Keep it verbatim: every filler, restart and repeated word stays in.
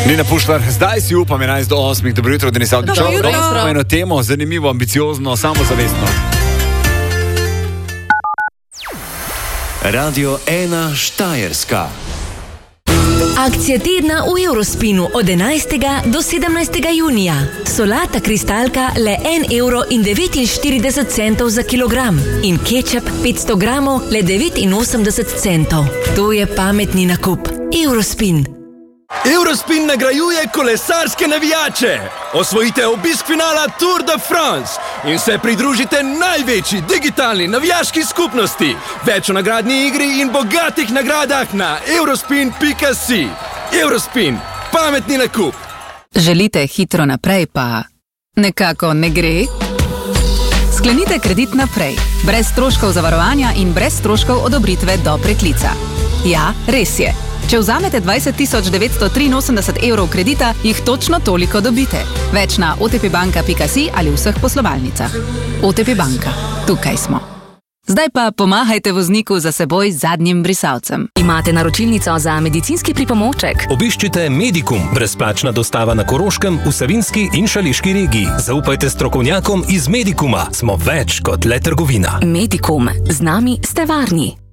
Nina Pušlar, zdaj si upam enajst do osmih, dobro jutro, Denis Avdić. Dobro jutro. Eno temo, zanimivo, ambiciozno, samozavestno. Radio ena Štajerska. Akcija tedna v Eurospinu od enajstega do sedemnajstega junija. Solata kristalka le en evro in devetinštirideset centov za kilogram in kečap petsto gramov le devetinosemdeset centov. To je pametni nakup. Eurospin. Eurospin nagrajuje kolesarske navijače. Osvojite obisk finala Tour de France in se pridružite največji digitalni navijaški skupnosti. Več o nagradni igri in bogatih nagradah na eurospin pika si. Eurospin, pametni nakup. Želite hitro naprej, pa nekako ne gre? Sklenite kredit naprej, brez stroškov zavarovanja in brez stroškov odobritve do preklica. Ja, res je. Če vzamete dvajset tisoč devetsto triinosemdeset evrov kredita, jih točno toliko dobite. Več na o te pe banka pika si ali vseh poslovalnicah. O te pe banka. Tukaj smo. Zdaj pa pomahajte vozniku za seboj z zadnjim brisalcem. Imate naročilnico za medicinski pripomoček? Obiščite Medikum, brezplačna dostava na Koroškem, v Savinjski in Šaleški regiji. Zaupajte strokovnjakom iz Medikuma. Smo več kot le trgovina. Medikum. Z nami ste varni.